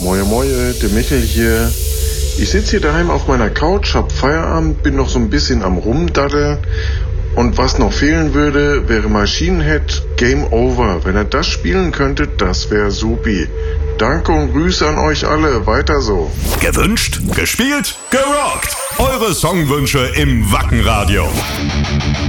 Moje Moje, der Michel hier. Ich sitze hier daheim auf meiner Couch, hab Feierabend, bin noch so ein bisschen am Rumdaddeln. Und was noch fehlen würde, wäre Machine Head Game Over. Wenn er das spielen könnte, das wäre supi. Danke und Grüße an euch alle. Weiter so. Gewünscht, gespielt, gerockt. Eure Songwünsche im Wackenradio.